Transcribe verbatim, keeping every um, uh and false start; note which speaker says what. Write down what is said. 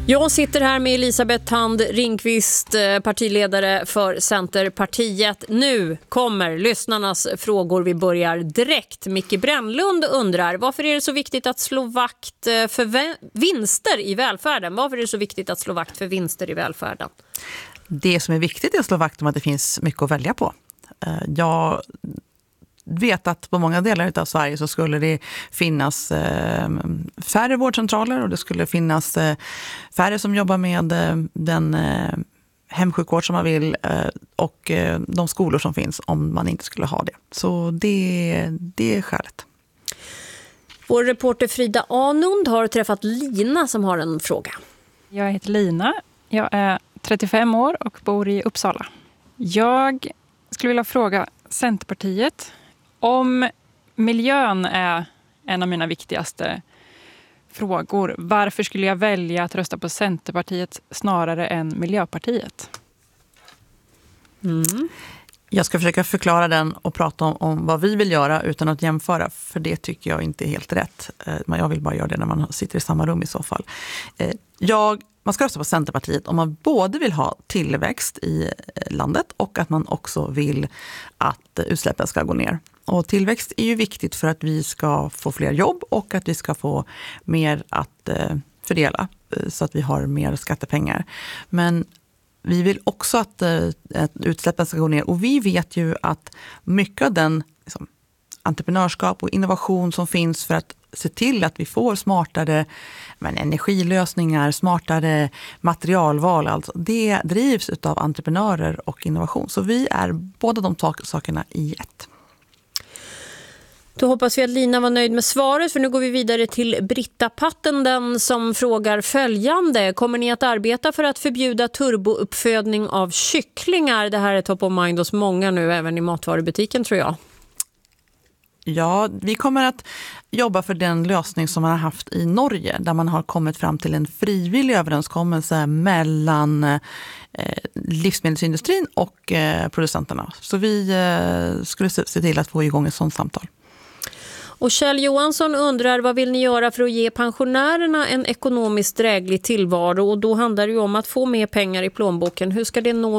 Speaker 1: Jag sitter här med Elisabeth Thand Ringqvist, partiledare för Centerpartiet. Nu kommer lyssnarnas frågor. Vi börjar direkt. Micke Brännlund undrar, varför är det så viktigt att slå vakt för vä- vinster i välfärden? Varför är det så viktigt att slå vakt för vinster i välfärden?
Speaker 2: Det som är viktigt är att slå vakt om att det finns mycket att välja på. Jag vet att på många delar av Sverige så skulle det finnas eh, färre vårdcentraler och det skulle finnas eh, färre som jobbar med eh, den eh, hemsjukvård som man vill eh, och eh, de skolor som finns om man inte skulle ha det. Så det, det är skälet.
Speaker 1: Vår reporter Frida Anund har träffat Lina som har en fråga.
Speaker 3: Jag heter Lina, jag är trettiofem år och bor i Uppsala. Jag skulle vilja fråga Centerpartiet om miljön är en av mina viktigaste frågor. Varför skulle jag välja att rösta på Centerpartiet snarare än Miljöpartiet?
Speaker 2: Mm. Jag ska försöka förklara den och prata om, om vad vi vill göra utan att jämföra. För det tycker jag inte är helt rätt. Men jag vill bara göra det när man sitter i samma rum i så fall. Jag, man ska rösta på Centerpartiet om man både vill ha tillväxt i landet och att man också vill att utsläppen ska gå ner. Och tillväxt är ju viktigt för att vi ska få fler jobb och att vi ska få mer att eh, fördela så att vi har mer skattepengar. Men vi vill också att, eh, att utsläppen ska gå ner och vi vet ju att mycket av den liksom, entreprenörskap och innovation som finns för att se till att vi får smartare men, energilösningar, smartare materialval, alltså, det drivs av entreprenörer och innovation. Så vi är båda de tak- sakerna i ett.
Speaker 1: Då hoppas vi att Lina var nöjd med svaret, för nu går vi vidare till Britta Pattenden som frågar följande. Kommer ni att arbeta för att förbjuda turbouppfödning av kycklingar? Det här är top of mind hos många nu, även i matvarubutiken tror jag.
Speaker 2: Ja, vi kommer att jobba för den lösning som man har haft i Norge där man har kommit fram till en frivillig överenskommelse mellan eh, livsmedelsindustrin och eh, producenterna. Så vi eh, skulle se till att få igång ett sådant samtal.
Speaker 1: Och Kjell Johansson undrar, vad vill ni göra för att ge pensionärerna en ekonomiskt dräglig tillvaro? Och då handlar det ju om att få mer pengar i plånboken. Hur ska det nå